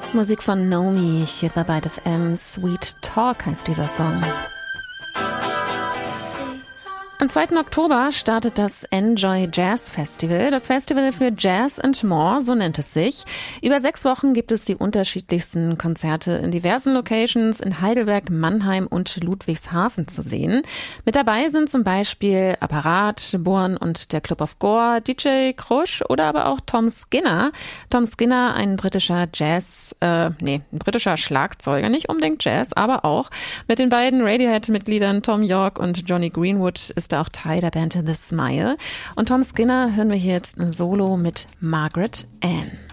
Musik von Nomi, hier bei Byte FM. Sweet Talk heißt dieser Song. Am 2. Oktober startet das Enjoy Jazz Festival. Das Festival für Jazz and More, so nennt es sich. Über 6 Wochen gibt es die unterschiedlichsten Konzerte in diversen Locations in Heidelberg, Mannheim und Ludwigshafen zu sehen. Mit dabei sind zum Beispiel Apparat, Born und der Club of Gore, DJ Krusch oder aber auch Tom Skinner. Tom Skinner, ein britischer ein britischer Schlagzeuger, nicht unbedingt Jazz, aber auch. Mit den beiden Radiohead-Mitgliedern Tom York und Johnny Greenwood ist auch Teil der Band The Smile. Und Tom Skinner hören wir hier jetzt ein Solo mit Margaret Ann.